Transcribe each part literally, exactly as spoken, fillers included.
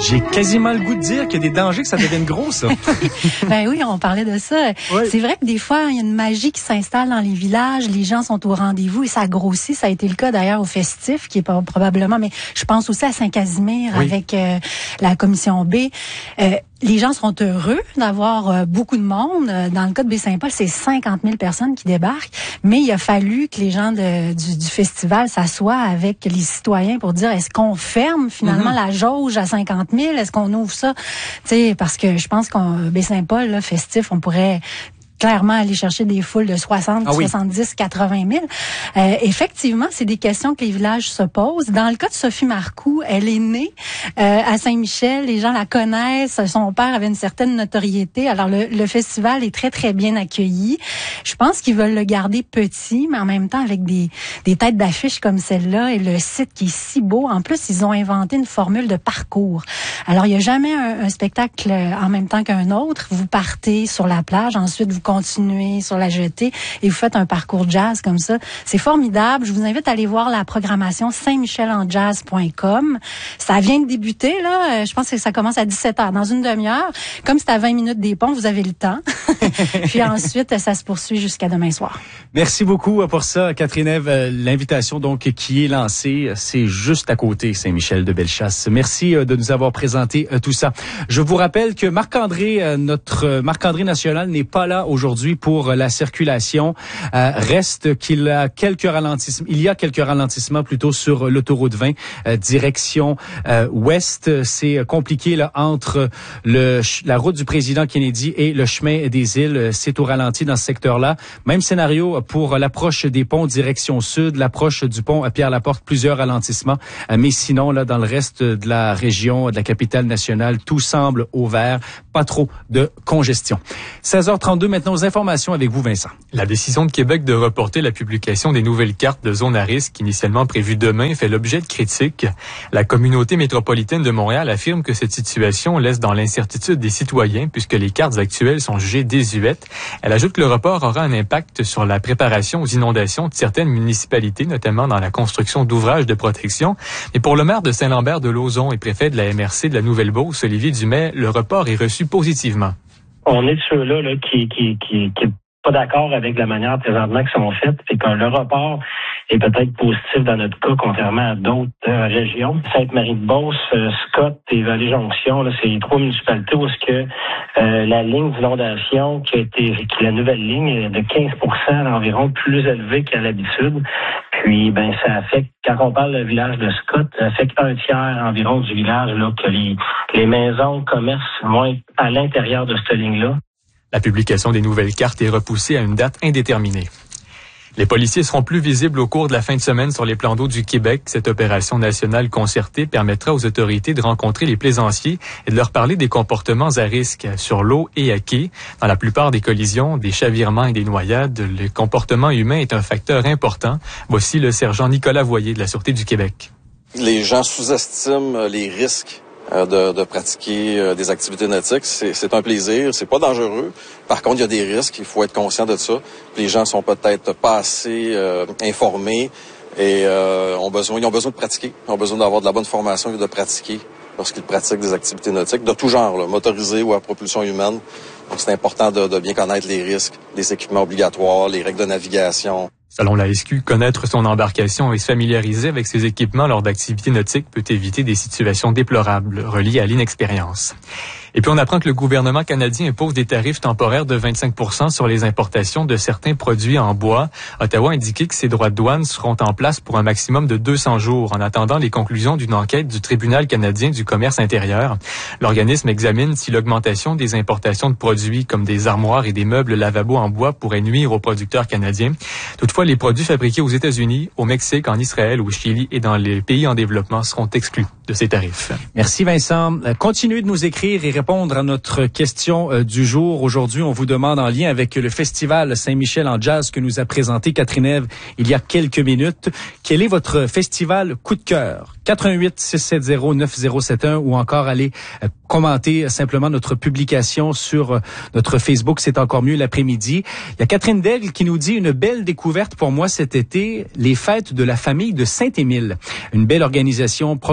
J'ai quasiment le goût de dire qu'il y a des dangers que ça devienne gros, ça. Ben oui, on parlait de ça. Oui. C'est vrai que des fois, il y a une magie qui s'installe dans les villages. Les gens sont au rendez-vous et ça grossit. Ça a été le cas d'ailleurs au Festif, qui est pas, probablement, mais je pense aussi à Saint-Casimir oui. avec euh, la commission B. Euh, Les gens seront heureux d'avoir euh, beaucoup de monde. Dans le cas de Baie-Saint-Paul, c'est cinquante mille personnes qui débarquent. Mais il a fallu que les gens de, du, du festival s'assoient avec les citoyens pour dire, est-ce qu'on ferme finalement mm-hmm. la jauge à cinquante mille? Est-ce qu'on ouvre ça? Tu sais, parce que je pense qu'on Baie-Saint-Paul, là, festif, on pourrait clairement aller chercher des foules de soixante, ah oui. soixante-dix, quatre-vingt mille. Euh, effectivement, c'est des questions que les villages se posent. Dans le cas de Sophie Marcoux, elle est née euh, à Saint-Michel. Les gens la connaissent. Son père avait une certaine notoriété. Alors, le, le festival est très, très bien accueilli. Je pense qu'ils veulent le garder petit, mais en même temps avec des, des têtes d'affiche comme celle-là et le site qui est si beau. En plus, ils ont inventé une formule de parcours. Alors, il n'y a jamais un, un spectacle en même temps qu'un autre. Vous partez sur la plage, ensuite vous continuez sur la jetée et vous faites un parcours jazz comme ça. C'est formidable. Je vous invite à aller voir la programmation saint michel en jazz point com. Ça vient de débuter, là. Je pense que ça commence à dix-sept heures. Dans une demi-heure, comme c'est à vingt minutes des ponts, vous avez le temps. Puis ensuite, ça se poursuit jusqu'à demain soir. Merci beaucoup pour ça, Catherine-Ève. L'invitation donc qui est lancée, c'est juste à côté Saint-Michel de Bellechasse. Merci de nous avoir présenté tout ça. Je vous rappelle que Marc-André, notre Marc-André national, n'est pas là aujourd'hui. Aujourd'hui pour la circulation. Euh, reste qu'il a quelques ralentissements. Il y a quelques ralentissements plutôt sur l'autoroute vingt, euh, direction euh, ouest. C'est compliqué là entre le la route du président Kennedy et le chemin des îles. C'est au ralenti dans ce secteur-là. Même scénario pour l'approche des ponts direction sud, l'approche du pont à Pierre-Laporte, plusieurs ralentissements. Euh, mais sinon, là, dans le reste de la région, de la capitale nationale, tout semble au vert. Pas trop de congestion. seize heures trente-deux maintenant. Aux informations avec vous, Vincent. La décision de Québec de reporter la publication des nouvelles cartes de zone à risque, initialement prévues demain, fait l'objet de critiques. La communauté métropolitaine de Montréal affirme que cette situation laisse dans l'incertitude des citoyens puisque les cartes actuelles sont jugées désuètes. Elle ajoute que le report aura un impact sur la préparation aux inondations de certaines municipalités, notamment dans la construction d'ouvrages de protection. Mais pour le maire de Saint-Lambert-de-Lauzon et préfet de la M R C de la Nouvelle-Beauce, Olivier Dumais, le report est reçu positivement. On est de ceux-là là, qui qui qui qui pas d'accord avec la manière présentement qui sont faites, et que le report est peut-être positif dans notre cas, contrairement à d'autres euh, régions. Sainte-Marie-de-Beauce, euh, Scott et Vallée-Jonction, là, c'est les trois municipalités où est-ce que euh, la ligne d'inondation qui a été, qui la nouvelle ligne est de quinze pour cent environ plus élevée qu'à l'habitude. Puis, ben, ça affecte, quand on parle du village de Scott, ça affecte un tiers environ du village, là, que les, les maisons, le commerce vont être à l'intérieur de cette ligne-là. La publication des nouvelles cartes est repoussée à une date indéterminée. Les policiers seront plus visibles au cours de la fin de semaine sur les plans d'eau du Québec. Cette opération nationale concertée permettra aux autorités de rencontrer les plaisanciers et de leur parler des comportements à risque sur l'eau et à quai. Dans la plupart des collisions, des chavirements et des noyades, le comportement humain est un facteur important. Voici le sergent Nicolas Voyer de la Sûreté du Québec. Les gens sous-estiment les risques De, de pratiquer euh, des activités nautiques. C'est, c'est un plaisir, c'est pas dangereux. Par contre, il y a des risques, il faut être conscient de ça. Les gens sont peut-être pas assez euh, informés et euh, ont besoin, ils ont besoin de pratiquer, ils ont besoin d'avoir de la bonne formation et de pratiquer lorsqu'ils pratiquent des activités nautiques de tout genre, là, motorisées ou à propulsion humaine. Donc, c'est important de, de bien connaître les risques, les équipements obligatoires, les règles de navigation. Selon la S Q, connaître son embarcation et se familiariser avec ses équipements lors d'activités nautiques peut éviter des situations déplorables reliées à l'inexpérience. Et puis on apprend que le gouvernement canadien impose des tarifs temporaires de vingt-cinq pour cent sur les importations de certains produits en bois. Ottawa a indiqué que ces droits de douane seront en place pour un maximum de deux cents jours en attendant les conclusions d'une enquête du Tribunal canadien du commerce intérieur. L'organisme examine si l'augmentation des importations de produits comme des armoires et des meubles lavabo en bois pourrait nuire aux producteurs canadiens. Toutefois, les produits fabriqués aux États-Unis, au Mexique, en Israël, au Chili et dans les pays en développement seront exclus de ces tarifs. Merci Vincent. Continuez de nous écrire et répondre à notre question euh, du jour. Aujourd'hui, on vous demande en lien avec le festival Saint-Michel en jazz que nous a présenté Catherine-Ève il y a quelques minutes. Quel est votre festival coup de cœur? quatre un huit, six sept zéro, neuf zéro sept un ou encore allez euh, commenter simplement notre publication sur euh, notre Facebook. C'est encore mieux l'après-midi. Il y a Catherine Daigle qui nous dit une belle découverte pour moi cet été, les fêtes de la famille de Saint-Émile. Une belle organisation, programmation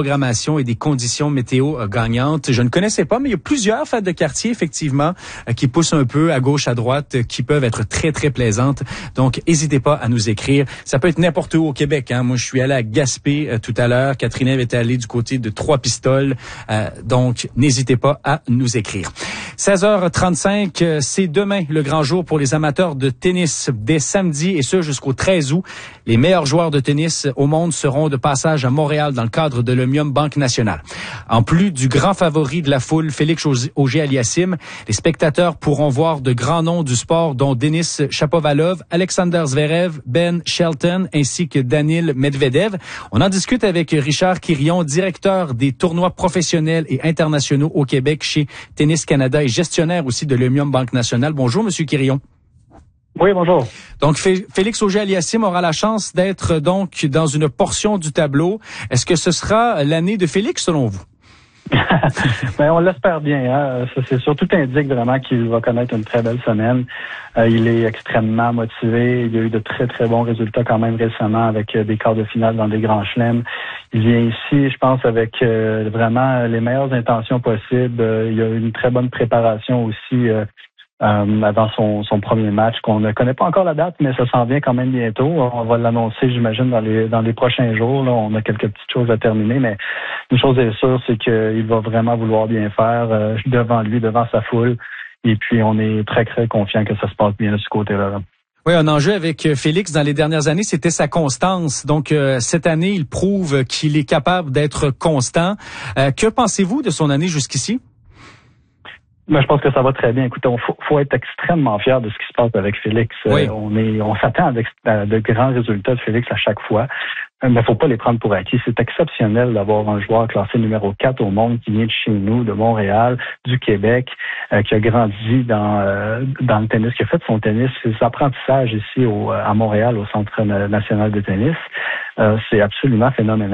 circulation et des conditions météo gagnantes. Je ne connaissais pas, mais il y a plusieurs fêtes de quartier, effectivement, qui poussent un peu à gauche, à droite, qui peuvent être très, très plaisantes. Donc, n'hésitez pas à nous écrire. Ça peut être n'importe où au Québec. Hein. Moi, je suis allé à Gaspé euh, tout à l'heure. Catherine Ève était allée du côté de Trois-Pistoles. Euh, donc, n'hésitez pas à nous écrire. seize heures trente-cinq, euh, c'est demain le grand jour pour les amateurs de tennis. Dès samedi, et ce jusqu'au treize août, les meilleurs joueurs de tennis au monde seront de passage à Montréal dans le cadre de l'Omnium Banque Nationale. En plus du grand favori de la foule, Félix Auger-Aliassime, les spectateurs pourront voir de grands noms du sport, dont Denis Shapovalov, Alexander Zverev, Ben Shelton, ainsi que Daniil Medvedev. On en discute avec Richard Quirion, directeur des tournois professionnels et internationaux au Québec chez Tennis Canada et gestionnaire aussi de l'Omnium Banque Nationale. Bonjour, Monsieur Quirion. Oui, bonjour. Donc, Félix Auger-Aliassime aura la chance d'être donc dans une portion du tableau. Est-ce que ce sera l'année de Félix, selon vous? Ben, on l'espère bien. Hein. Ça, c'est sûr. Tout indique vraiment qu'il va connaître une très belle semaine. Euh, il est extrêmement motivé. Il y a eu de très, très bons résultats quand même récemment avec euh, des quarts de finale dans des grands chelems. Il vient ici, je pense, avec euh, vraiment les meilleures intentions possibles. Euh, il y a eu une très bonne préparation aussi euh, Euh, avant son, son premier match, qu'on ne connaît pas encore la date, mais ça s'en vient quand même bientôt. On va l'annoncer, j'imagine, dans les dans les prochains jours. Là, on a quelques petites choses à terminer, mais une chose est sûre, c'est qu'il va vraiment vouloir bien faire euh, devant lui, devant sa foule. Et puis, on est très, très confiant que ça se passe bien de ce côté-là. Là. Oui, un enjeu avec Félix dans les dernières années, c'était sa constance. Donc, euh, cette année, il prouve qu'il est capable d'être constant. Euh, que pensez-vous de son année jusqu'ici? Ben, je pense que ça va très bien. Écoutez, il faut, faut être extrêmement fier de ce qui se passe avec Félix. Oui. Euh, on est, on s'attend à, à de grands résultats de Félix à chaque fois. Mais il faut pas les prendre pour acquis. C'est exceptionnel d'avoir un joueur classé numéro quatre au monde qui vient de chez nous, de Montréal, du Québec, euh, qui a grandi dans euh, dans le tennis, qui a fait son tennis, ses apprentissages ici au, à Montréal, au Centre national de tennis. Euh, c'est absolument phénoménal.